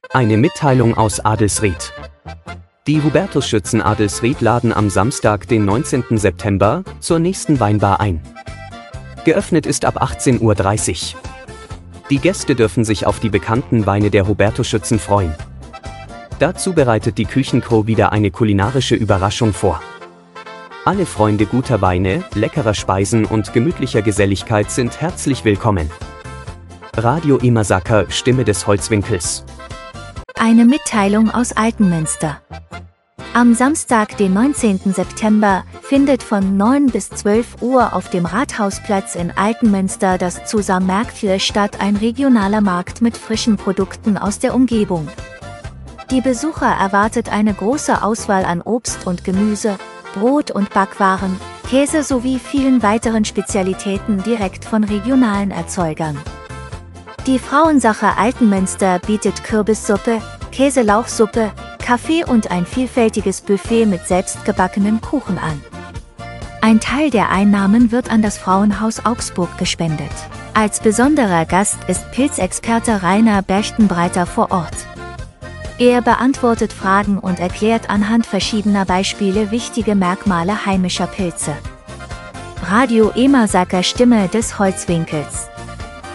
Eine Mitteilung aus Adelsried. Die Hubertusschützen Adelsried laden am Samstag, den 19. September, zur nächsten Weinbar ein. Geöffnet ist ab 18:30 Uhr. Die Gäste dürfen sich auf die bekannten Weine der Hubertusschützen freuen. Dazu bereitet die Küchencrew wieder eine kulinarische Überraschung vor. Alle Freunde guter Weine, leckerer Speisen und gemütlicher Geselligkeit sind herzlich willkommen. Radio Imasaker, Stimme des Holzwinkels. Eine Mitteilung aus Altenmünster. Am Samstag, den 19. September, findet von 9 bis 12 Uhr auf dem Rathausplatz in Altenmünster das Zusammenmärktle statt, ein regionaler Markt mit frischen Produkten aus der Umgebung. Die Besucher erwartet eine große Auswahl an Obst und Gemüse, Brot und Backwaren, Käse sowie vielen weiteren Spezialitäten direkt von regionalen Erzeugern. Die Frauensache Altenmünster bietet Kürbissuppe, Käselauchsuppe, Kaffee und ein vielfältiges Buffet mit selbstgebackenen Kuchen an. Ein Teil der Einnahmen wird an das Frauenhaus Augsburg gespendet. Als besonderer Gast ist Pilzexperte Rainer Berchtenbreiter vor Ort. Er beantwortet Fragen und erklärt anhand verschiedener Beispiele wichtige Merkmale heimischer Pilze. Radio Imasaker, Stimme des Holzwinkels.